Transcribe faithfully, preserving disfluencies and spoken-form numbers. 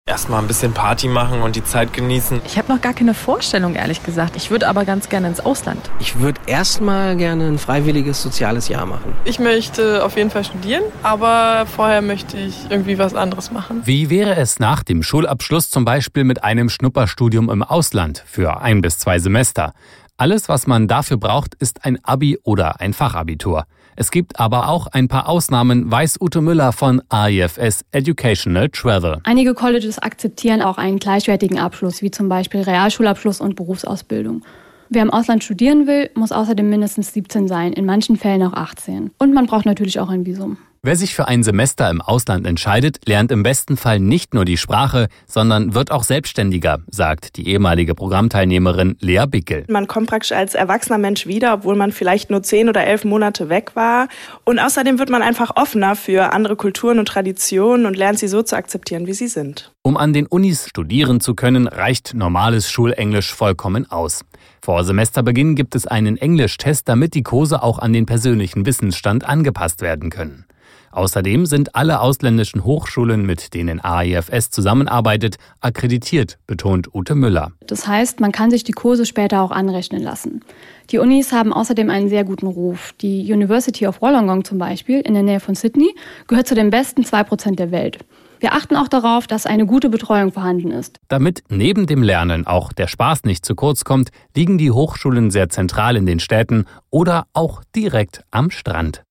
Erstmal ein bisschen Party machen und die Zeit genießen. Ich habe noch gar keine Vorstellung, ehrlich gesagt. Ich würde aber ganz gerne ins Ausland. Ich würde erstmal gerne ein freiwilliges soziales Jahr machen. Ich möchte auf jeden Fall studieren, aber vorher möchte ich irgendwie was anderes machen. Wie wäre es nach dem Schulabschluss zum Beispiel mit einem Schnupperstudium im Ausland für ein bis zwei Semester? Alles, was man dafür braucht, ist ein Abi oder ein Fachabitur. Es gibt aber auch ein paar Ausnahmen, weiß Ute Müller von A I F S Educational Travel. Einige Colleges akzeptieren auch einen gleichwertigen Abschluss, wie zum Beispiel Realschulabschluss und Berufsausbildung. Wer im Ausland studieren will, muss außerdem mindestens siebzehn sein, in manchen Fällen auch achtzehn. Und man braucht natürlich auch ein Visum. Wer sich für ein Semester im Ausland entscheidet, lernt im besten Fall nicht nur die Sprache, sondern wird auch selbstständiger, sagt die ehemalige Programmteilnehmerin Lea Bickel. Man kommt praktisch als erwachsener Mensch wieder, obwohl man vielleicht nur zehn oder elf Monate weg war. Und außerdem wird man einfach offener für andere Kulturen und Traditionen und lernt sie so zu akzeptieren, wie sie sind. Um an den Unis studieren zu können, reicht normales Schulenglisch vollkommen aus. Vor Semesterbeginn gibt es einen Englischtest, damit die Kurse auch an den persönlichen Wissensstand angepasst werden können. Außerdem sind alle ausländischen Hochschulen, mit denen A I F S zusammenarbeitet, akkreditiert, betont Ute Müller. Das heißt, man kann sich die Kurse später auch anrechnen lassen. Die Unis haben außerdem einen sehr guten Ruf. Die University of Wollongong zum Beispiel, in der Nähe von Sydney, gehört zu den besten zwei Prozent der Welt. Wir achten auch darauf, dass eine gute Betreuung vorhanden ist. Damit neben dem Lernen auch der Spaß nicht zu kurz kommt, liegen die Hochschulen sehr zentral in den Städten oder auch direkt am Strand.